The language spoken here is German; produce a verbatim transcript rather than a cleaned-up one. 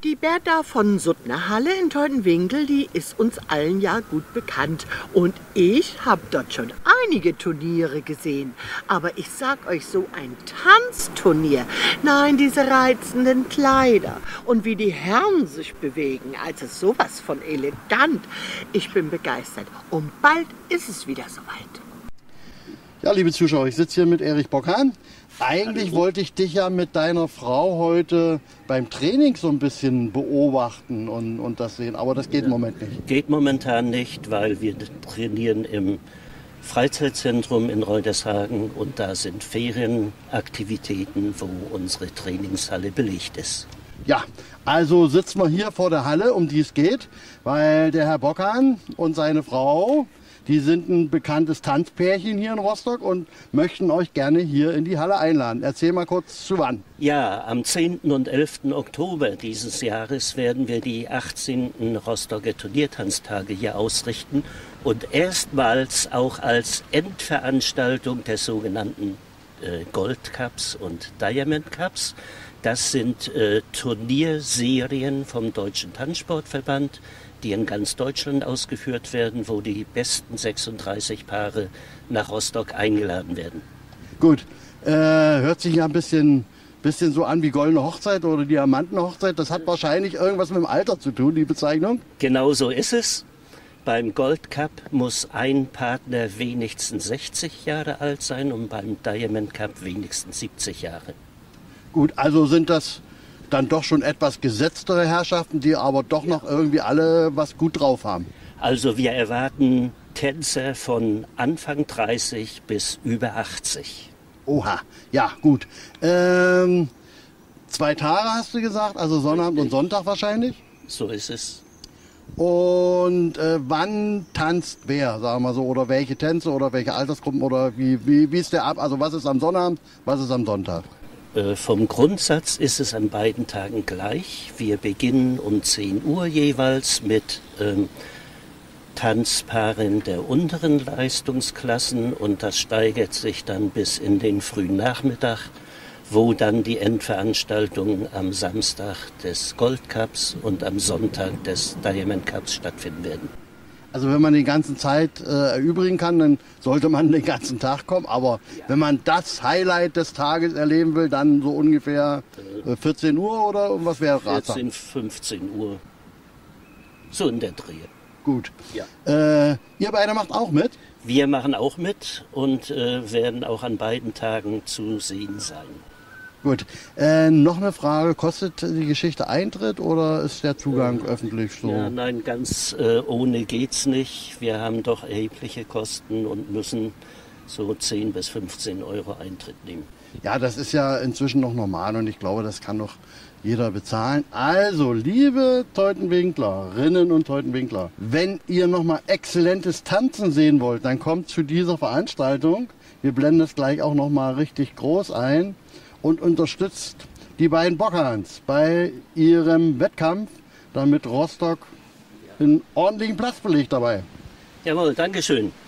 Die Bertha von Suttner-Halle in Teutenwinkel, die ist uns allen ja gut bekannt. Und ich habe dort schon einige Turniere gesehen. Aber ich sag euch, so ein Tanzturnier, nein, diese reizenden Kleider und wie die Herren sich bewegen, also sowas von elegant. Ich bin begeistert und bald ist es wieder soweit. Ja, liebe Zuschauer, ich sitze hier mit Erich Bockhahn. Eigentlich wollte ich dich ja mit deiner Frau heute beim Training so ein bisschen beobachten und, und das sehen, aber das geht ja im Moment nicht. Geht momentan nicht, weil wir trainieren im Freizeitzentrum in Reutershagen und da sind Ferienaktivitäten, wo unsere Trainingshalle belegt ist. Ja, also sitzen wir hier vor der Halle, um die es geht, weil der Herr Bockhahn und seine Frau, die sind ein bekanntes Tanzpärchen hier in Rostock und möchten euch gerne hier in die Halle einladen. Erzähl mal kurz, zu wann. Ja, am zehnten und elften Oktober dieses Jahres werden wir die achtzehnten Rostocker Turniertanztage hier ausrichten und erstmals auch als Endveranstaltung der sogenannten äh, Gold Cups und Diamond Cups. Das sind äh, Turnierserien vom Deutschen Tanzsportverband, die in ganz Deutschland ausgeführt werden, wo die besten sechsunddreißig Paare nach Rostock eingeladen werden. Gut, äh, hört sich ja ein bisschen, bisschen so an wie Goldene Hochzeit oder Diamantenhochzeit. Das hat wahrscheinlich irgendwas mit dem Alter zu tun, die Bezeichnung. Genau so ist es. Beim Gold Cup muss ein Partner wenigstens sechzig Jahre alt sein und beim Diamond Cup wenigstens siebzig Jahre. Gut, also sind das dann doch schon etwas gesetztere Herrschaften, die aber doch noch irgendwie alle was gut drauf haben. Also wir erwarten Tänzer von Anfang dreißig bis über achtzig. Oha, ja gut. Ähm, zwei Tage hast du gesagt, also Sonnabend und Sonntag wahrscheinlich? So ist es. Und äh, wann tanzt wer, sagen wir so, oder welche Tänze oder welche Altersgruppen oder wie, wie, wie ist der ab? Also was ist am Sonnabend, was ist am Sonntag? Vom Grundsatz ist es an beiden Tagen gleich. Wir beginnen um zehn Uhr jeweils mit ähm, Tanzpaaren der unteren Leistungsklassen und das steigert sich dann bis in den frühen Nachmittag, wo dann die Endveranstaltungen am Samstag des Gold Cups und am Sonntag des Diamond Cups stattfinden werden. Also wenn man die ganze Zeit äh, erübrigen kann, dann sollte man den ganzen Tag kommen. Aber ja, wenn man das Highlight des Tages erleben will, dann so ungefähr äh, vierzehn Uhr oder was wäre ratsam? vierzehn, fünfzehn Uhr. So in der Dreh. Gut. Ja. Äh, ihr beide macht auch mit? Wir machen auch mit und äh, werden auch an beiden Tagen zu sehen sein. Gut. Äh, noch eine Frage, kostet die Geschichte Eintritt oder ist der Zugang äh, öffentlich so? Ja, nein, ganz äh, ohne geht's nicht. Wir haben doch erhebliche Kosten und müssen so zehn bis fünfzehn Euro Eintritt nehmen. Ja, das ist ja inzwischen noch normal und ich glaube, das kann doch jeder bezahlen. Also, liebe Teutenwinklerinnen und Teutenwinkler, wenn ihr nochmal exzellentes Tanzen sehen wollt, dann kommt zu dieser Veranstaltung. Wir blenden es gleich auch nochmal richtig groß ein. Und unterstützt die beiden Bockhahns bei ihrem Wettkampf, damit Rostock einen ordentlichen Platz belegt dabei. Jawohl, Dankeschön.